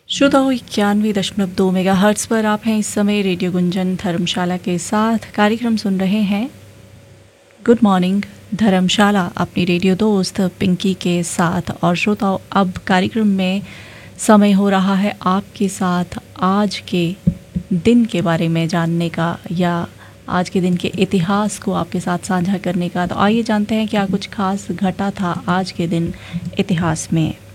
श्रोताओं 91.2 मेगाहर्ट्ज़ पर आप हैं इस समय रेडियो गुंजन धर्मशाला के साथ कार्यक्रम सुन रहे हैं गुड मॉर्निंग धर्मशाला अपनी रेडियो दोस्त पिंकी के साथ। और श्रोताओं अब कार्यक्रम में समय हो रहा है आपके साथ आज के दिन के बारे में जानने का या आज के दिन के इतिहास को आपके साथ साझा करने का। तो आइए जानते हैं क्या कुछ खास घटा था आज के दिन इतिहास में।